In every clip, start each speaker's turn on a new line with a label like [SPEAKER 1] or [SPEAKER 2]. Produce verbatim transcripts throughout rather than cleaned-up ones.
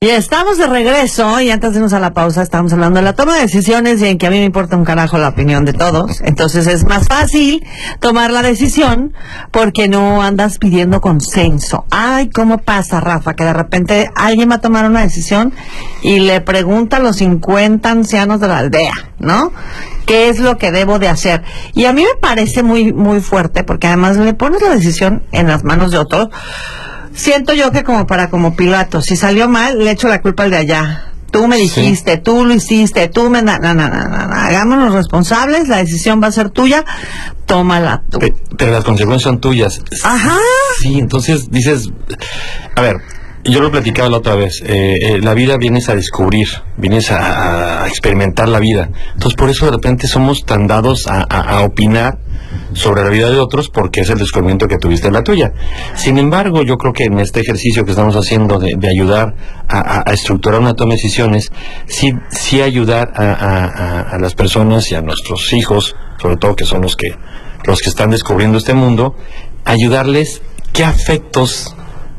[SPEAKER 1] Y estamos de regreso, y antes de irnos a la pausa, estamos hablando de la toma de decisiones y en que a mí me importa un carajo la opinión de todos. Entonces es más fácil tomar la decisión porque no andas pidiendo consenso. Ay, ¿cómo pasa, Rafa? Que de repente alguien va a tomar una decisión y le pregunta a los cincuenta ancianos de la aldea, ¿no? ¿Qué es lo que debo de hacer? Y a mí me parece muy, muy fuerte porque además le pones la decisión en las manos de otros. Siento yo que como para como Pilato, si salió mal, le echo la culpa al de allá. Tú me dijiste, sí. Tú lo hiciste, tú me... No, no, no, no, no. Hagámonos responsables, la decisión va a ser tuya, tómala tú.
[SPEAKER 2] Pero, pero las consecuencias son tuyas.
[SPEAKER 1] Ajá.
[SPEAKER 2] Sí, entonces dices... A ver, yo lo platicaba la otra vez, eh, eh, la vida vienes a descubrir, vienes a, a experimentar la vida. Entonces por eso de repente somos tan dados a, a, a opinar sobre la vida de otros porque es el descubrimiento que tuviste en la tuya. Sin embargo, yo creo que en este ejercicio que estamos haciendo de, de ayudar a, a, a estructurar una toma de decisiones, sí, sí ayudar a, a, a las personas y a nuestros hijos, sobre todo que son los que, los que están descubriendo este mundo, ayudarles qué afectos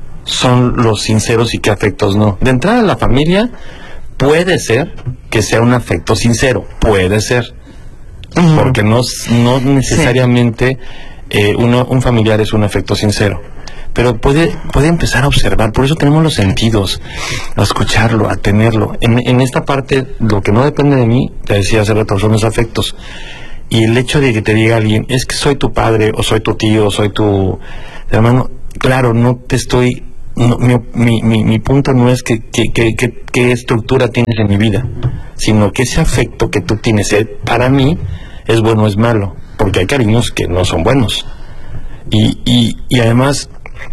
[SPEAKER 2] son los sinceros y qué afectos no. De entrada, la familia puede ser que sea un afecto sincero, puede ser. Uh-huh. Porque no, no necesariamente sí. eh, uno, un familiar es un afecto sincero, pero puede, puede empezar a observar. Por eso tenemos los sentidos, a escucharlo, a tenerlo. En, en esta parte, lo que no depende de mí, te decía hace rato, son los afectos. Y el hecho de que te diga alguien, es que soy tu padre, o soy tu tío, o soy tu hermano, claro, no te estoy... No, mi, mi, mi, mi punto no es que, que, que, que, que estructura tienes en mi vida, sino que ese afecto que tú tienes, eh, para mí, es bueno o es malo, porque hay cariños que no son buenos. Y, y, y además,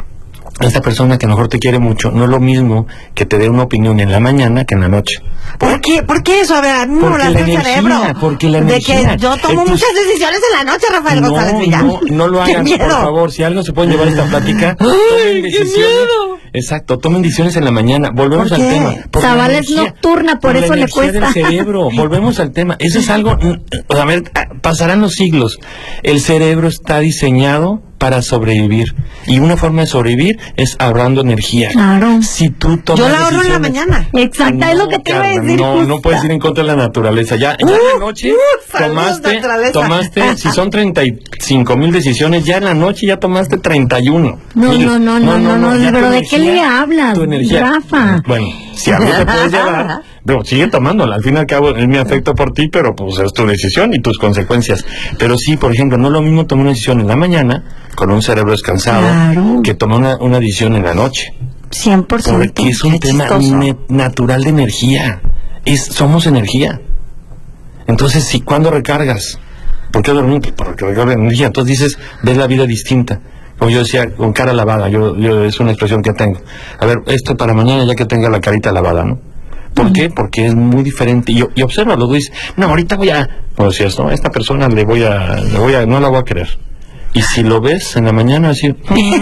[SPEAKER 2] esta persona que a lo mejor te quiere mucho, no es lo mismo que te dé una opinión en la mañana que en la noche.
[SPEAKER 1] ¿Por qué? ¿Por qué eso? A ver, a mí me molesta el cerebro.
[SPEAKER 2] Porque la energía.
[SPEAKER 1] De que yo tomo tus... muchas decisiones en la noche, Rafael
[SPEAKER 2] no,
[SPEAKER 1] González Millán.
[SPEAKER 2] No, no lo hagan, por favor. Si algo se pueden llevar esta plática,
[SPEAKER 1] ¡ay, qué miedo!
[SPEAKER 2] Exacto, tomen decisiones en la mañana. Volvemos al tema.
[SPEAKER 3] Zabala es nocturna, por, por eso le cuesta.
[SPEAKER 2] Del cerebro. Volvemos al tema. Eso es algo, a ver, pasarán los siglos. El cerebro está diseñado para sobrevivir. Y una forma de sobrevivir es ahorrando energía.
[SPEAKER 3] Claro.
[SPEAKER 2] Si tú tomas
[SPEAKER 1] yo la ahorro en la mañana.
[SPEAKER 3] Exacto, no, es lo que te iba a decir.
[SPEAKER 2] No, no puedes ir en contra de la naturaleza. Ya, ya uh, en la noche uh, tomaste, tomaste, si son treinta y cinco mil decisiones, ya en la noche ya tomaste treinta y uno.
[SPEAKER 3] No, no, no, no, no, no, no, pero ¿de qué le hablas, Rafa?
[SPEAKER 2] Bueno, si algo te puedes llevar, pero sigue tomándola. Al fin y al cabo es mi afecto por ti, pero pues es tu decisión y tus consecuencias. Pero sí, por ejemplo, no es lo mismo tomar una decisión en la mañana con un cerebro descansado, claro, que tomar una, una decisión en la noche.
[SPEAKER 3] cien por ciento.
[SPEAKER 2] Porque es un tema ne- natural de energía. Es, somos energía. Entonces, si cuando recargas, ¿por qué dormir? Porque recargas energía. Entonces dices, ves la vida distinta. Como yo decía, con cara lavada, yo, yo es una expresión que tengo. A ver, esto para mañana ya que tenga la carita lavada, ¿no? ¿Por uh-huh. qué? Porque es muy diferente. Y, y obsérvalo, tú dices, no, ahorita voy a... Como decías, ¿no? A esta persona le voy a, le voy a... No la voy a querer. Y si lo ves en la mañana, así...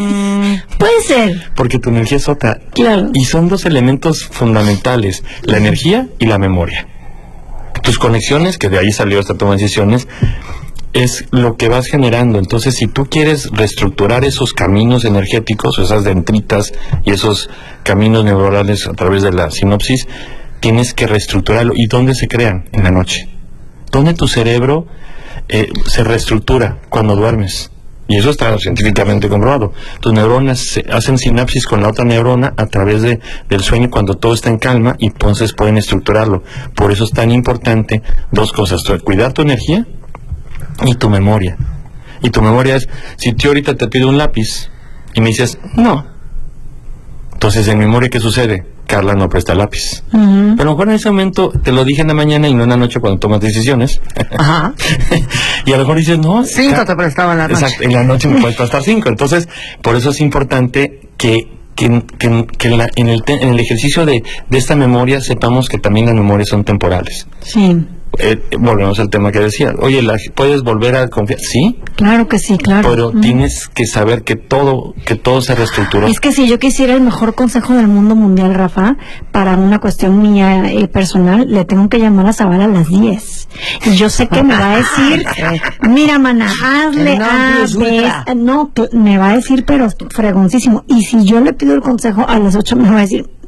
[SPEAKER 3] puede ser.
[SPEAKER 2] Porque tu energía es otra.
[SPEAKER 3] Claro.
[SPEAKER 2] Y son dos elementos fundamentales, la energía y la memoria. Tus conexiones, que de ahí salió esta toma de decisiones, es lo que vas generando. Entonces, si tú quieres reestructurar esos caminos energéticos, esas dendritas y esos caminos neuronales a través de la sinapsis, tienes que reestructurarlo. ¿Y dónde se crean? En la noche. ¿Dónde tu cerebro eh, se reestructura? Cuando duermes. Y eso está científicamente comprobado. Tus neuronas se hacen sinapsis con la otra neurona a través de, del sueño cuando todo está en calma y entonces pueden estructurarlo. Por eso es tan importante dos cosas, cuidar tu energía y tu memoria. Y tu memoria es, si yo ahorita te pido un lápiz y me dices, no. Entonces en memoria, ¿qué sucede? Carla no presta lápiz. Uh-huh. Pero a lo mejor en ese momento te lo dije en la mañana y no en la noche cuando tomas decisiones. Ajá. Y a lo mejor dices, no.
[SPEAKER 1] Cinco Car- te prestaba en la noche.
[SPEAKER 2] Exacto, en la noche me puedes prestar cinco. Entonces, por eso es importante que, que, que, que en, la, en, el te, en el ejercicio de, de esta memoria sepamos que también las memorias son temporales.
[SPEAKER 3] Sí.
[SPEAKER 2] Eh, volvemos al tema que decía. Oye, la, ¿puedes volver a confiar? Sí.
[SPEAKER 3] Claro que sí, claro.
[SPEAKER 2] Pero mm. tienes que saber que todo que todo se reestructuró.
[SPEAKER 3] Es que si yo quisiera el mejor consejo del mundo mundial, Rafa, para una cuestión mía eh, personal, le tengo que llamar a Zabala a las diez. Y yo sé que me va a decir, mira, mana, hazle
[SPEAKER 1] no,
[SPEAKER 3] a ver, no, me va a decir, pero fregoncísimo. Y si yo le pido el consejo a las ocho, me va a decir,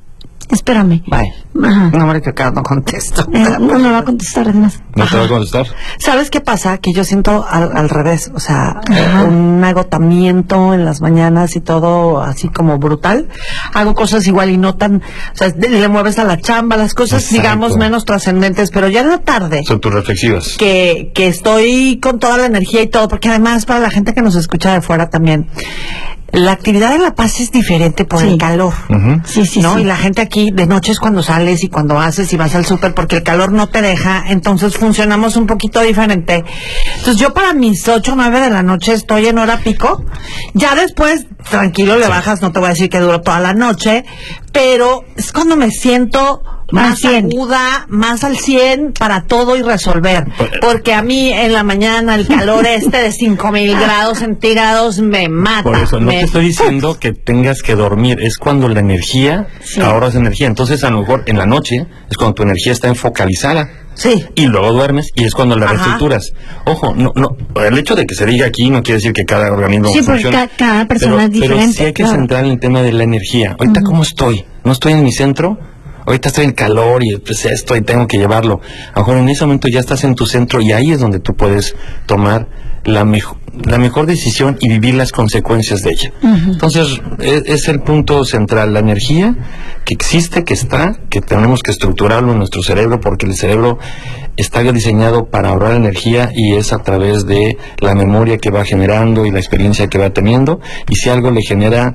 [SPEAKER 3] Espérame.
[SPEAKER 1] Bye.
[SPEAKER 3] Ajá.
[SPEAKER 1] No, hombre, que acá no contesto.
[SPEAKER 3] Eh, no me va a contestar, es más.
[SPEAKER 2] ¿No te va a contestar?
[SPEAKER 1] ¿Sabes qué pasa? Que yo siento al, al revés, o sea,
[SPEAKER 3] Ajá.
[SPEAKER 1] un agotamiento en las mañanas y todo así como brutal. Hago cosas igual y no tan, o sea, le mueves a la chamba, las cosas
[SPEAKER 2] Exacto.
[SPEAKER 1] digamos menos trascendentes, pero ya en la tarde
[SPEAKER 2] Son tus reflexivas.
[SPEAKER 1] que, que estoy con toda la energía y todo, porque además para la gente que nos escucha de fuera también, la actividad de La Paz es diferente por
[SPEAKER 3] Sí.
[SPEAKER 1] el calor.
[SPEAKER 2] Ujú.
[SPEAKER 3] Sí, sí,
[SPEAKER 1] ¿No?
[SPEAKER 3] sí.
[SPEAKER 1] Y la gente aquí de noche es cuando sales y cuando haces y vas al súper porque el calor no te deja, entonces funcionamos un poquito diferente. Entonces yo para mis ocho o nueve de la noche estoy en hora pico, ya después tranquilo le bajas, no te voy a decir que duro toda la noche, pero es cuando me siento más
[SPEAKER 3] Al cien.
[SPEAKER 1] aguda, más al cien para todo y resolver. Porque a mí en la mañana el calor este de cinco mil grados centígrados me mata.
[SPEAKER 2] Por eso, no
[SPEAKER 1] me-
[SPEAKER 2] te estoy diciendo que tengas que dormir, es cuando la energía,
[SPEAKER 3] Sí.
[SPEAKER 2] ahorras energía. Entonces, a lo mejor en la noche es cuando tu energía está enfocalizada.
[SPEAKER 1] Sí.
[SPEAKER 2] Y luego duermes y es cuando la
[SPEAKER 1] Ajá.
[SPEAKER 2] reestructuras. Ojo, no, no, el hecho de que se diga aquí no quiere decir que cada organismo
[SPEAKER 3] Sí, porque
[SPEAKER 2] funcione.
[SPEAKER 3] ca- cada persona
[SPEAKER 2] pero,
[SPEAKER 3] es diferente,
[SPEAKER 2] Pero sí hay que
[SPEAKER 3] claro.
[SPEAKER 2] centrar en el tema de la energía. Ahorita, ¿cómo estoy? ¿No estoy en mi centro? Ahorita estoy en calor y pues esto y tengo que llevarlo. A lo mejor en ese momento ya estás en tu centro y ahí es donde tú puedes tomar la, mejo- la mejor decisión y vivir las consecuencias de ella. Entonces, es, es el punto central, la energía que existe, que está, que tenemos que estructurarlo en nuestro cerebro porque el cerebro está diseñado para ahorrar energía y es a través de la memoria que va generando y la experiencia que va teniendo. Y si algo le genera,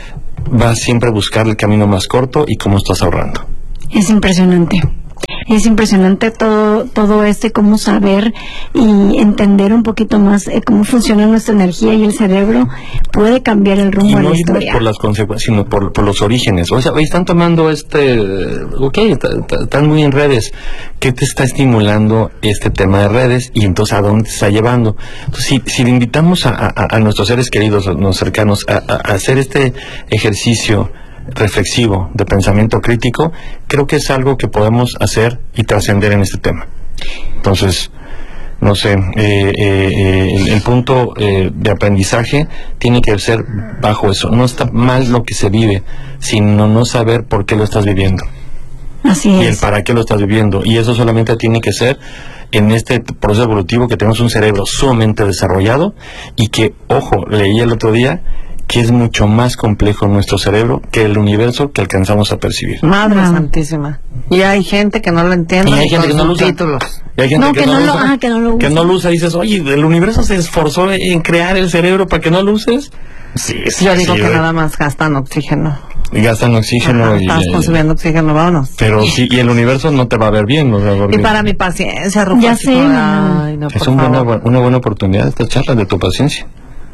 [SPEAKER 2] va siempre a buscar el camino más corto y cómo estás ahorrando.
[SPEAKER 3] Es impresionante. Es impresionante todo todo esto y cómo saber y entender un poquito más eh, cómo funciona nuestra energía y el cerebro puede cambiar el
[SPEAKER 2] Y
[SPEAKER 3] rumbo de
[SPEAKER 2] no
[SPEAKER 3] la
[SPEAKER 2] irnos
[SPEAKER 3] historia.
[SPEAKER 2] por las consecuencias, sino por, por los orígenes. O sea, oye, están tomando este, ok, ta- ta- están muy en redes. ¿Qué te está estimulando este tema de redes? Y entonces, ¿a dónde te está llevando? Entonces, si, si le invitamos a, a, a nuestros seres queridos, a los cercanos, a, a- a hacer este ejercicio reflexivo de pensamiento crítico, creo que es algo que podemos hacer y trascender en este tema. Entonces, no sé, eh, eh, eh, el, el punto eh, de aprendizaje tiene que ser bajo eso. No está mal lo que se vive, sino no saber por qué lo estás viviendo
[SPEAKER 3] Así
[SPEAKER 2] y el
[SPEAKER 3] es.
[SPEAKER 2] para qué lo estás viviendo. Y eso solamente tiene que ser en este proceso evolutivo que tenemos un cerebro sumamente desarrollado y que, ojo, leí el otro día que es mucho más complejo nuestro cerebro que el universo que alcanzamos a percibir.
[SPEAKER 1] Madre
[SPEAKER 3] Ah.
[SPEAKER 1] santísima. Y hay gente que no lo entiende.
[SPEAKER 2] Y hay
[SPEAKER 1] ni
[SPEAKER 2] gente
[SPEAKER 1] con
[SPEAKER 2] que no lo usa.
[SPEAKER 1] subtítulos.
[SPEAKER 2] Y hay gente
[SPEAKER 3] No, que no lo-
[SPEAKER 2] usa.
[SPEAKER 3] ah, que no lo
[SPEAKER 2] Que
[SPEAKER 3] usa.
[SPEAKER 2] no lo usa. Dices, oye, ¿el universo se esforzó en crear el cerebro para que no lo uses? Sí, sí.
[SPEAKER 1] Yo digo
[SPEAKER 2] sí,
[SPEAKER 1] que
[SPEAKER 2] güey.
[SPEAKER 1] nada más gastan oxígeno.
[SPEAKER 2] Y gastan oxígeno.
[SPEAKER 1] Ajá,
[SPEAKER 2] y,
[SPEAKER 1] estamos
[SPEAKER 2] y-
[SPEAKER 1] consumiendo oxígeno, vámonos.
[SPEAKER 2] pero sí, y el universo no te va a ver bien. O sea, porque
[SPEAKER 1] Y para mi paciencia, Rufo,
[SPEAKER 3] Ya
[SPEAKER 1] así
[SPEAKER 3] sé,
[SPEAKER 1] como de,
[SPEAKER 3] mamá.
[SPEAKER 1] ay, no,
[SPEAKER 2] es
[SPEAKER 1] por
[SPEAKER 2] un buena,
[SPEAKER 1] favor.
[SPEAKER 2] una buena oportunidad esta charla de tu paciencia.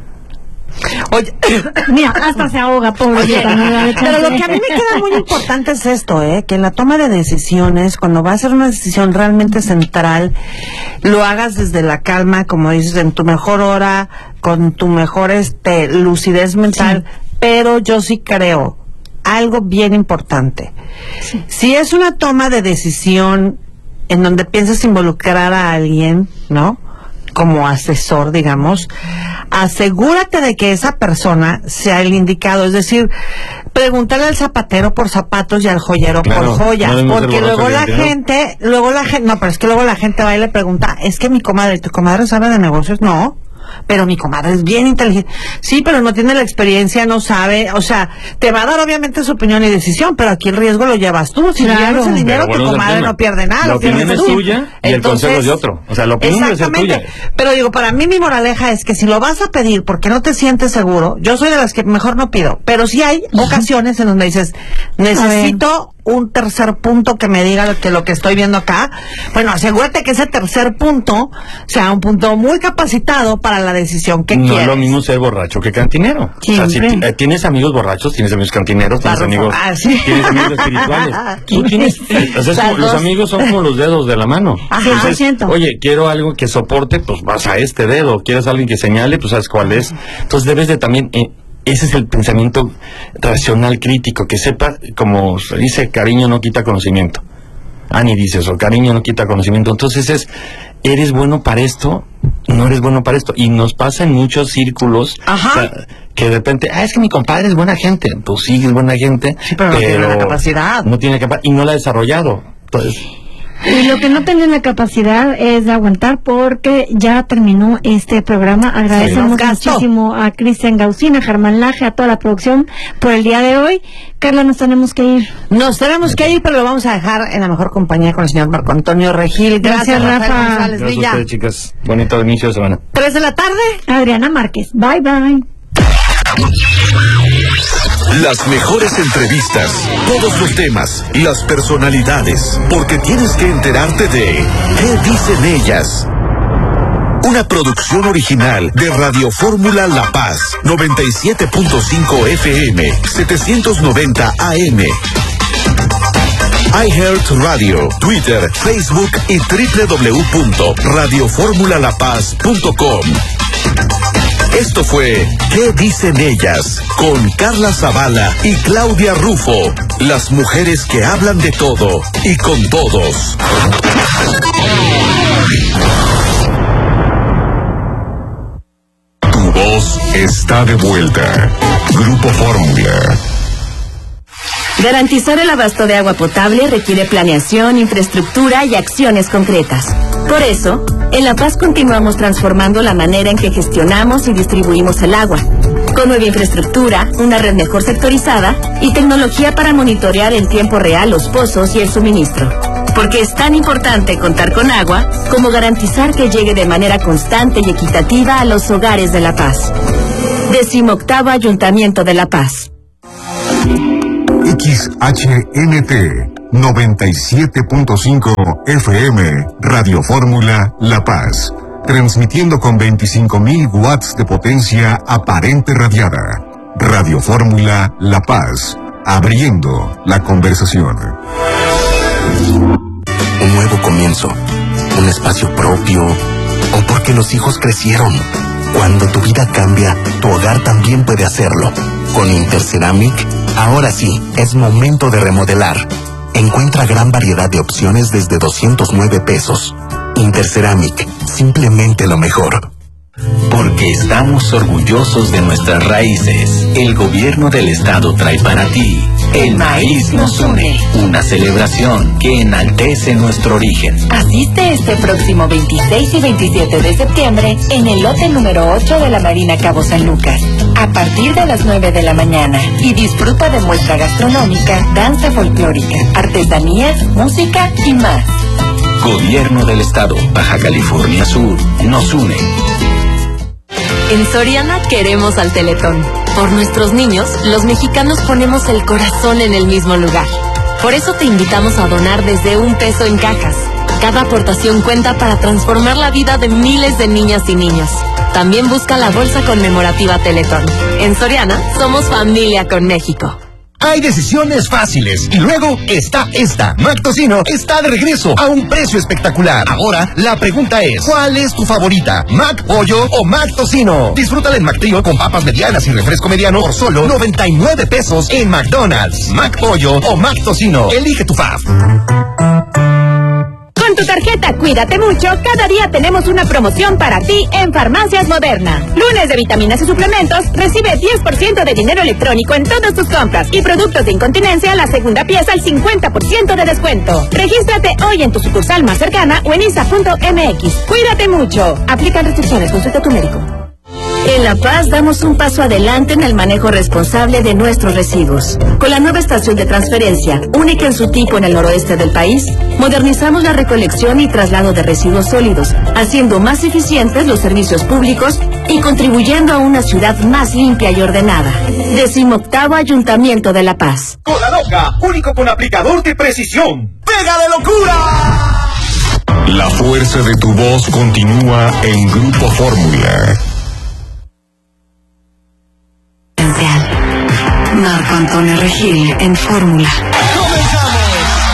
[SPEAKER 1] Oye,
[SPEAKER 3] Mira, hasta se ahoga, pobrecita. no le da
[SPEAKER 1] pero lo
[SPEAKER 3] chance.
[SPEAKER 1] que a mí me queda muy importante es esto, ¿eh? Que en la toma de decisiones, cuando va a ser una decisión realmente central, lo hagas desde la calma, como dices, en tu mejor hora, con tu mejor este lucidez mental, pero yo sí creo algo bien importante. Si es una toma de decisión en donde piensas involucrar a alguien, ¿no? Como asesor, digamos, asegúrate de que esa persona sea el indicado, es decir, pregúntale al zapatero por zapatos y al joyero
[SPEAKER 2] Claro,
[SPEAKER 1] por joyas,
[SPEAKER 2] no debemos ser
[SPEAKER 1] porque luego
[SPEAKER 2] borrachos
[SPEAKER 1] la
[SPEAKER 2] de dinero.
[SPEAKER 1] gente, luego la gente, no, pero es que luego la gente va y le pregunta, es que mi comadre, ¿tu comadre sabe de negocios? No. Pero mi comadre es bien inteligente. Sí, pero no tiene la experiencia, no sabe. O sea, te va a dar obviamente su opinión y decisión, pero aquí el riesgo lo llevas tú. Si
[SPEAKER 3] Claro.
[SPEAKER 1] llevas el dinero,
[SPEAKER 2] Pero
[SPEAKER 1] tu
[SPEAKER 2] bueno, es el
[SPEAKER 1] comadre
[SPEAKER 2] tema.
[SPEAKER 1] no pierde nada.
[SPEAKER 2] La
[SPEAKER 1] lo pierdes
[SPEAKER 2] opinión es
[SPEAKER 1] tú.
[SPEAKER 2] tuya y el consejo es de otro. O sea, la opinión debe ser
[SPEAKER 1] exactamente.
[SPEAKER 2] tuya.
[SPEAKER 1] Pero digo, para mí mi moraleja es que si lo vas a pedir porque no te sientes seguro, yo soy de las que mejor no pido. Pero sí hay ocasiones en donde dices, necesito un tercer punto que me diga lo que lo que estoy viendo acá. Bueno, asegúrate que ese tercer punto sea un punto muy capacitado para la decisión que
[SPEAKER 2] No
[SPEAKER 1] quieres.
[SPEAKER 2] es lo mismo ser borracho que cantinero. O sea, si
[SPEAKER 3] Siempre.
[SPEAKER 2] ti- eh, tienes amigos borrachos, tienes amigos cantineros, tienes
[SPEAKER 1] Barroso.
[SPEAKER 2] amigos,
[SPEAKER 1] Ah, sí.
[SPEAKER 2] tienes amigos espirituales. Tú tienes, o sea, es
[SPEAKER 1] Las
[SPEAKER 2] como- los
[SPEAKER 1] dos.
[SPEAKER 2] amigos son como los dedos de la mano.
[SPEAKER 1] Ajá.
[SPEAKER 3] cien por ciento.
[SPEAKER 2] Oye, quiero algo que soporte, pues vas a este dedo. ¿Quieres alguien que señale? Pues sabes cuál es. Entonces debes de también, eh, ese es el pensamiento racional crítico, que sepa, como se dice, cariño no quita conocimiento. Ani dice eso, cariño no quita conocimiento. Entonces es, eres bueno para esto, no eres bueno para esto. Y nos pasa en muchos círculos.
[SPEAKER 1] Ajá.
[SPEAKER 2] O sea, que de repente, ah, es que mi compadre es buena gente, pues sí, es buena gente,
[SPEAKER 1] sí, pero, pero no tiene la capacidad.
[SPEAKER 2] No tiene capacidad y no la ha desarrollado. Entonces,
[SPEAKER 3] y lo que no tienen la capacidad es de aguantar, porque ya terminó este programa. Agradecemos
[SPEAKER 1] sí,
[SPEAKER 3] muchísimo a Cristian Gaucín, a Germán Laje, a toda la producción por el día de hoy. Carla, nos tenemos que ir.
[SPEAKER 1] Nos tenemos que ir, pero lo vamos a dejar en la mejor compañía con el señor Marco Antonio Regil. Gracias,
[SPEAKER 3] Gracias Rafa.
[SPEAKER 1] González
[SPEAKER 2] gracias
[SPEAKER 1] Villa.
[SPEAKER 2] a ustedes, chicas. Bonito inicio de semana.
[SPEAKER 1] Tres de la tarde.
[SPEAKER 3] Adriana Márquez. Bye, bye.
[SPEAKER 4] Las mejores entrevistas, todos los temas, las personalidades, porque tienes que enterarte de ¿qué dicen ellas? Una producción original de Radio Fórmula La Paz, noventa y siete punto cinco F M, setecientos noventa A M. iHeart Radio, Twitter, Facebook y doble u doble u doble u punto radio fórmula la paz punto com. Esto fue ¿Qué dicen ellas? Con Carla Zavala y Claudia Rufo. Las mujeres que hablan de todo y con todos. Tu voz está de vuelta. Grupo Fórmula.
[SPEAKER 5] Garantizar el abasto de agua potable requiere planeación, infraestructura y acciones concretas. Por eso, en La Paz continuamos transformando la manera en que gestionamos y distribuimos el agua, con nueva infraestructura, una red mejor sectorizada y tecnología para monitorear en tiempo real los pozos y el suministro. Porque es tan importante contar con agua como garantizar que llegue de manera constante y equitativa a los hogares de La Paz. Decimoctavo Ayuntamiento de La Paz.
[SPEAKER 6] X H N T noventa y siete punto cinco F M, Radio Fórmula La Paz, transmitiendo con veinticinco mil watts de potencia aparente radiada. Radio Fórmula La Paz, abriendo la conversación.
[SPEAKER 4] Un nuevo comienzo, un espacio propio, o porque los hijos crecieron. Cuando tu vida cambia, tu hogar también puede hacerlo. Con Interceramic, ahora sí, es momento de remodelar. Encuentra gran variedad de opciones desde doscientos nueve pesos. Interceramic, simplemente lo mejor.
[SPEAKER 7] Porque estamos orgullosos de nuestras raíces, el gobierno del estado trae para ti El Maíz Nos Une, una celebración que enaltece nuestro origen.
[SPEAKER 5] Asiste este próximo veintiséis y veintisiete de septiembre en el lote número ocho de la Marina Cabo San Lucas, a partir de las nueve de la mañana, y disfruta de muestra gastronómica, danza folclórica, artesanías, música y más.
[SPEAKER 7] Gobierno del estado, Baja California Sur, nos une.
[SPEAKER 8] En Soriana queremos al Teletón. Por nuestros niños, los mexicanos ponemos el corazón en el mismo lugar. Por eso te invitamos a donar desde un peso en cajas. Cada aportación cuenta para transformar la vida de miles de niñas y niños. También busca la bolsa conmemorativa Teletón. En Soriana, somos familia con México.
[SPEAKER 9] Hay decisiones fáciles y luego está esta. Mac Tocino está de regreso a un precio espectacular. Ahora la pregunta es, ¿cuál es tu favorita? ¿Mac Pollo o Mac Tocino? Disfrútala en Mac Trío con papas medianas y refresco mediano por solo noventa y nueve pesos en McDonald's. Mac Pollo o Mac Tocino. Elige tu fave.
[SPEAKER 5] Con tu tarjeta Cuídate Mucho, cada día tenemos una promoción para ti en Farmacias Moderna. Lunes de vitaminas y suplementos, recibe diez por ciento de dinero electrónico en todas tus compras. Y productos de incontinencia, la segunda pieza al cincuenta por ciento de descuento. Regístrate hoy en tu sucursal más cercana o en isa punto m x. Cuídate Mucho. Aplican restricciones, consulta a tu médico. En La Paz damos un paso adelante en el manejo responsable de nuestros residuos. Con la nueva estación de transferencia, única en su tipo en el noroeste del país, modernizamos la recolección y traslado de residuos sólidos, haciendo más eficientes los servicios públicos y contribuyendo a una ciudad más limpia y ordenada. Decimoctavo Ayuntamiento de La Paz.
[SPEAKER 9] Cola Loca, único con aplicador de precisión. ¡Pega de locura!
[SPEAKER 6] La fuerza de tu voz continúa en Grupo Fórmula.
[SPEAKER 8] Marco Antonio Regil en Fórmula.
[SPEAKER 9] ¡Comenzamos!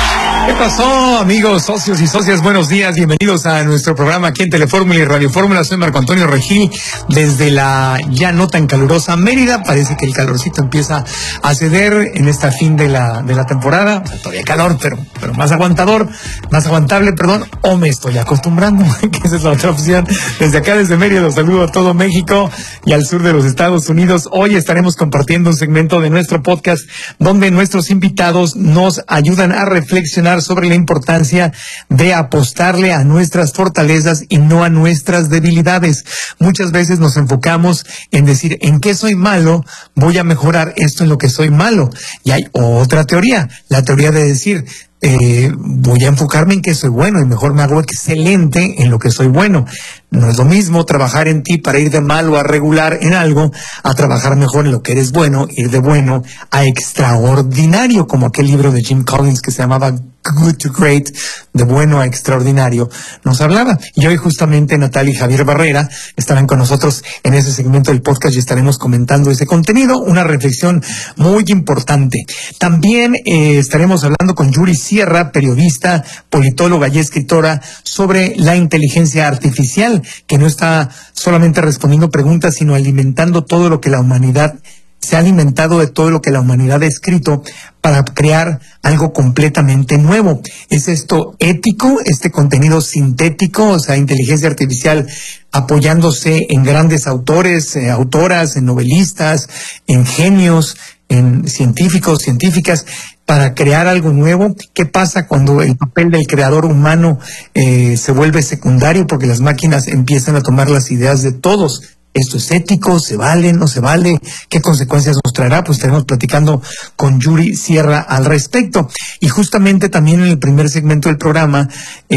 [SPEAKER 10] ¿Qué pasó, amigos, socios y socias? Buenos días, bienvenidos a nuestro programa aquí en Telefórmula y Radio Fórmula. Soy Marco Antonio Regil, desde la ya no tan calurosa Mérida. Parece que el calorcito empieza a ceder en esta fin de la de la temporada. Todavía calor, pero, pero más aguantador, más aguantable, perdón, o me estoy acostumbrando, que esa es la otra opción. Desde acá, desde Mérida, los saludo a todo México y al sur de los Estados Unidos. Hoy estaremos compartiendo un segmento de nuestro podcast donde nuestros invitados nos ayudan a reflexionar sobre la importancia de apostarle a nuestras fortalezas y no a nuestras debilidades. Muchas veces nos enfocamos en decir, ¿en qué soy malo? Voy a mejorar esto en lo que soy malo. Y hay otra teoría, la teoría de decir, Eh, voy a enfocarme en que soy bueno y mejor me hago excelente en lo que soy bueno. No es lo mismo trabajar en ti para ir de malo a regular en algo, a trabajar mejor en lo que eres bueno, ir de bueno a extraordinario, como aquel libro de Jim Collins que se llamaba Good to Great, de bueno a extraordinario, nos hablaba. Y hoy justamente Natalia y Javier Barrera estarán con nosotros en ese segmento del podcast y estaremos comentando ese contenido, una reflexión muy importante. También eh, estaremos hablando con Yuri Sierra, periodista, politóloga y escritora, sobre la inteligencia artificial, que no está solamente respondiendo preguntas, sino alimentando todo lo que la humanidad se ha alimentado de todo lo que la humanidad ha escrito para crear algo completamente nuevo. ¿Es esto ético, este contenido sintético, o sea, inteligencia artificial apoyándose en grandes autores, eh, autoras, en novelistas, en genios, en científicos, científicas, para crear algo nuevo? ¿Qué pasa cuando el papel del creador humano eh, se vuelve secundario porque las máquinas empiezan a tomar las ideas de todos? ¿Esto es ético? ¿Se vale? ¿No se vale? ¿Qué consecuencias nos traerá? Pues estaremos platicando con Yuri Sierra al respecto. Y justamente también en el primer segmento del programa,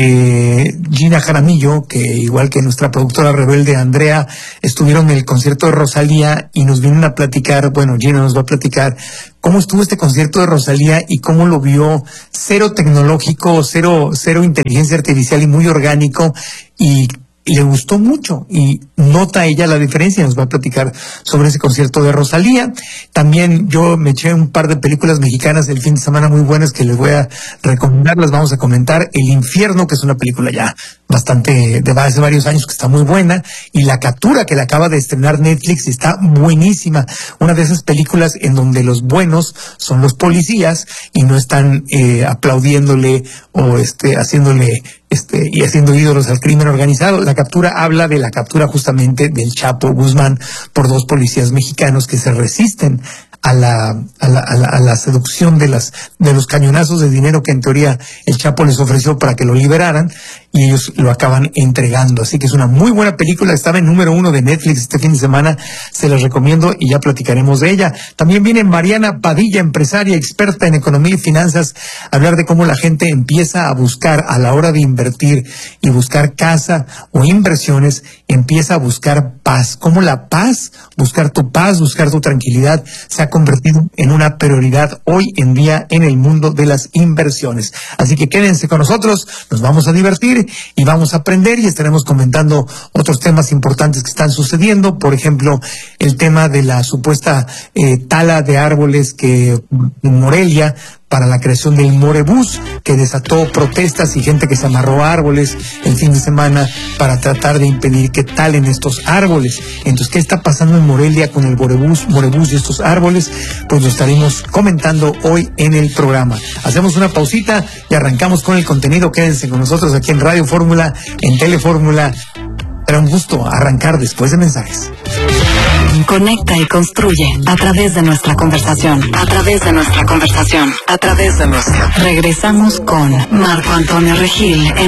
[SPEAKER 10] eh, Gina Jaramillo, que igual que nuestra productora rebelde Andrea, estuvieron en el concierto de Rosalía y nos vienen a platicar, bueno, Gina nos va a platicar cómo estuvo este concierto de Rosalía y cómo lo vio, cero tecnológico, cero, cero inteligencia artificial y muy orgánico, y le gustó mucho y nota ella la diferencia. Nos va a platicar sobre ese concierto de Rosalía. También yo me eché un par de películas mexicanas el fin de semana muy buenas que les voy a recomendar, las vamos a comentar. El Infierno, que es una película ya bastante de hace varios años que está muy buena, y La Captura, que la acaba de estrenar Netflix y está buenísima. Una de esas películas en donde los buenos son los policías y no están eh, aplaudiéndole o este haciéndole este y haciendo ídolos al crimen organizado. La Captura habla de la captura justamente del Chapo Guzmán por dos policías mexicanos que se resisten a la, a la, a la, a la seducción de las, de los cañonazos de dinero que en teoría el Chapo les ofreció para que lo liberaran, y ellos lo acaban entregando. Así que es una muy buena película, estaba en número uno de Netflix este fin de semana, se las recomiendo y ya platicaremos de ella. También viene Mariana Padilla, empresaria, experta en economía y finanzas, a hablar de cómo la gente empieza a buscar a la hora de invertir y buscar casa o inversiones, empieza a buscar paz. Cómo la paz, buscar tu paz, buscar tu tranquilidad, se ha convertido en una prioridad hoy en día en el mundo de las inversiones. Así que quédense con nosotros, nos vamos a divertir y vamos a aprender, y estaremos comentando otros temas importantes que están sucediendo. Por ejemplo, el tema de la supuesta eh, tala de árboles que en Morelia para la creación del Morebús, que desató protestas y gente que se amarró a árboles el fin de semana para tratar de impedir que talen estos árboles. Entonces, ¿qué está pasando en Morelia con el Morebús, Morebús y estos árboles? Pues lo estaremos comentando hoy en el programa. Hacemos una pausita y arrancamos con el contenido. Quédense con nosotros aquí en Radio Fórmula, en Telefórmula. Será un gusto arrancar después de mensajes.
[SPEAKER 11] Conecta y construye a través de nuestra conversación, a través de nuestra conversación, a través de nuestra. Regresamos con Marco Antonio Regil en